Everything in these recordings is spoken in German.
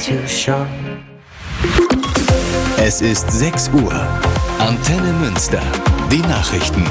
too short. Es ist 6 Uhr. Antenne Münster. Die Nachrichten.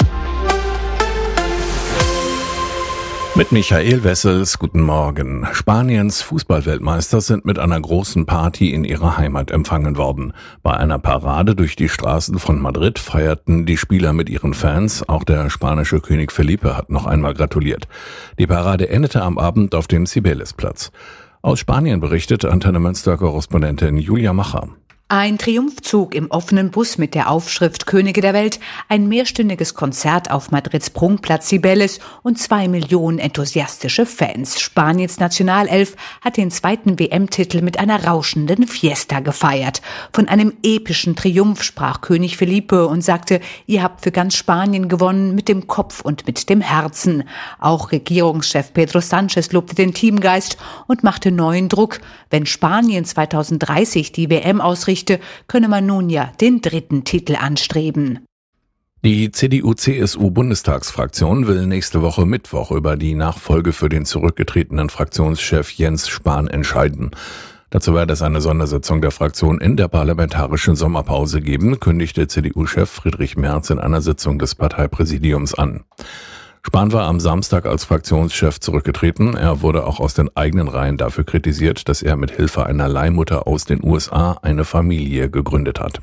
Mit Michael Wessels, guten Morgen. Spaniens Fußballweltmeister sind mit einer großen Party in ihrer Heimat empfangen worden. Bei einer Parade durch die Straßen von Madrid feierten die Spieler mit ihren Fans. Auch der spanische König Felipe hat noch einmal gratuliert. Die Parade endete am Abend auf dem Cibeles-Platz. Aus Spanien berichtet Antenne Münster-Korrespondentin Julia Macher. Ein Triumphzug im offenen Bus mit der Aufschrift Könige der Welt, ein mehrstündiges Konzert auf Madrids Prunkplatz Cibeles und 2 Millionen enthusiastische Fans. Spaniens Nationalelf hat den zweiten WM-Titel mit einer rauschenden Fiesta gefeiert. Von einem epischen Triumph sprach König Felipe und sagte, ihr habt für ganz Spanien gewonnen, mit dem Kopf und mit dem Herzen. Auch Regierungschef Pedro Sánchez lobte den Teamgeist und machte neuen Druck. Wenn Spanien 2030 die WM ausrichtet, könne man nun ja den 3. Titel anstreben. Die CDU-CSU-Bundestagsfraktion will nächste Woche Mittwoch über die Nachfolge für den zurückgetretenen Fraktionschef Jens Spahn entscheiden. Dazu werde es eine Sondersitzung der Fraktion in der parlamentarischen Sommerpause geben, kündigte CDU-Chef Friedrich Merz in einer Sitzung des Parteipräsidiums an. Spahn war am Samstag als Fraktionschef zurückgetreten. Er wurde auch aus den eigenen Reihen dafür kritisiert, dass er mit Hilfe einer Leihmutter aus den USA eine Familie gegründet hat.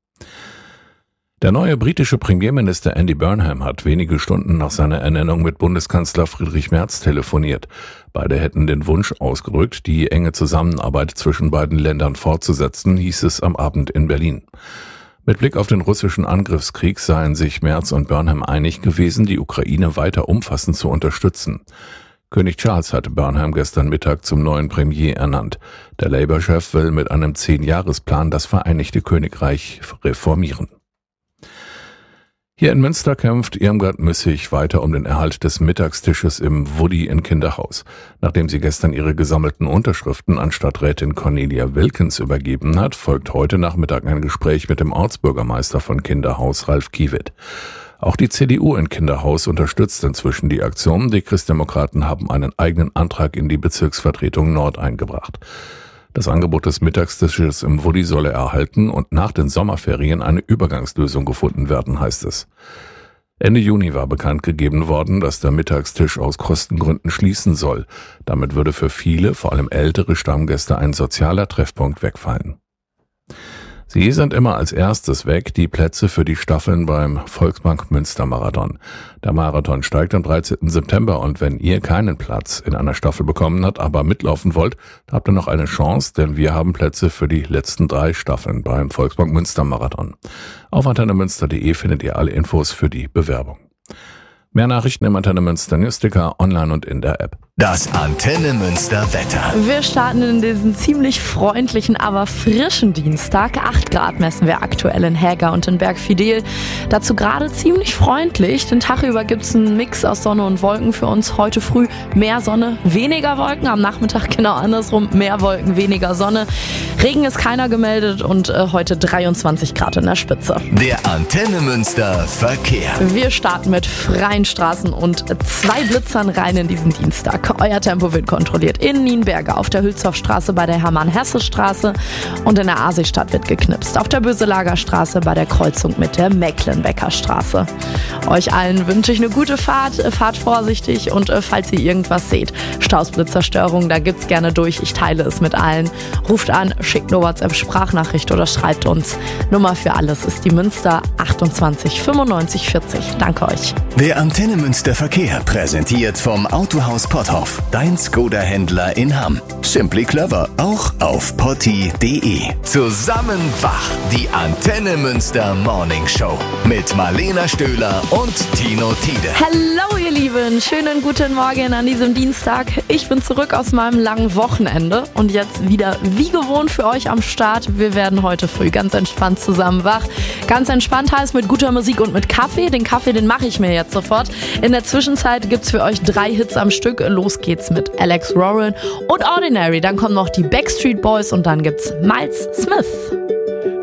Der neue britische Premierminister Andy Burnham hat wenige Stunden nach seiner Ernennung mit Bundeskanzler Friedrich Merz telefoniert. Beide hätten den Wunsch ausgedrückt, die enge Zusammenarbeit zwischen beiden Ländern fortzusetzen, hieß es am Abend in Berlin. Mit Blick auf den russischen Angriffskrieg seien sich Merz und Burnham einig gewesen, die Ukraine weiter umfassend zu unterstützen. König Charles hatte Burnham gestern Mittag zum neuen Premier ernannt. Der Labour-Chef will mit einem 10-Jahresplan das Vereinigte Königreich reformieren. Hier in Münster kämpft Irmgard Müssig weiter um den Erhalt des Mittagstisches im Woody in Kinderhaus. Nachdem sie gestern ihre gesammelten Unterschriften an Stadträtin Cornelia Wilkens übergeben hat, folgt heute Nachmittag ein Gespräch mit dem Ortsbürgermeister von Kinderhaus, Ralf Kiewitt. Auch die CDU in Kinderhaus unterstützt inzwischen die Aktion. Die Christdemokraten haben einen eigenen Antrag in die Bezirksvertretung Nord eingebracht. Das Angebot des Mittagstisches im Woody solle erhalten und nach den Sommerferien eine Übergangslösung gefunden werden, heißt es. Ende Juni war bekannt gegeben worden, dass der Mittagstisch aus Kostengründen schließen soll. Damit würde für viele, vor allem ältere Stammgäste, ein sozialer Treffpunkt wegfallen. Sie sind immer als erstes weg, die Plätze für die Staffeln beim Volksbank Münster Marathon. Der Marathon steigt am 13. September und wenn ihr keinen Platz in einer Staffel bekommen habt, aber mitlaufen wollt, habt ihr noch eine Chance, denn wir haben Plätze für die letzten 3 Staffeln beim Volksbank Münster Marathon. Auf antennemünster.de findet ihr alle Infos für die Bewerbung. Mehr Nachrichten im Antenne Münster Newsticker, online und in der App. Das Antenne Münster Wetter. Wir starten in diesen ziemlich freundlichen, aber frischen Dienstag. 8 Grad messen wir aktuell in Häger und in Bergfidel. Dazu gerade ziemlich freundlich. Den Tag über gibt es einen Mix aus Sonne und Wolken für uns. Heute früh mehr Sonne, weniger Wolken. Am Nachmittag genau andersrum, mehr Wolken, weniger Sonne. Regen ist keiner gemeldet und heute 23 Grad in der Spitze. Der Antenne Münster Verkehr. Wir starten mit freien Straßen und 2 Blitzern rein in diesen Dienstag. Euer Tempo wird kontrolliert in Nienberge, auf der Hülshoffstraße bei der Hermann-Hesse-Straße und in der Aasistadt wird geknipst. Auf der Böselager Straße bei der Kreuzung mit der Mecklenbecker Straße. Euch allen wünsche ich eine gute Fahrt. Fahrt vorsichtig und falls ihr irgendwas seht, Stausblitzerstörung, da gibt's gerne durch. Ich teile es mit allen. Ruft an, schickt eine WhatsApp-Sprachnachricht oder schreibt uns. Nummer für alles ist die Münster 28 95 40. Danke euch. Der Antenne Münster Verkehr präsentiert vom Autohaus Potthoff. Dein Skoda-Händler in Hamm. Simply clever, auch auf potti.de. Zusammen wach, die Antenne Münster Morning Show mit Marlena Stöhler und Tino Tiede. Hallo ihr Lieben, schönen guten Morgen an diesem Dienstag. Ich bin zurück aus meinem langen Wochenende und jetzt wieder wie gewohnt für euch am Start. Wir werden heute früh ganz entspannt zusammen wach. Ganz entspannt heißt mit guter Musik und mit Kaffee. Den Kaffee, den mache ich mir jetzt sofort. In der Zwischenzeit gibt's für euch 3 Hits am Stück. Los geht's mit Alex Warren und Ordinary. Dann kommen noch die Backstreet Boys und dann gibt's Miles Smith.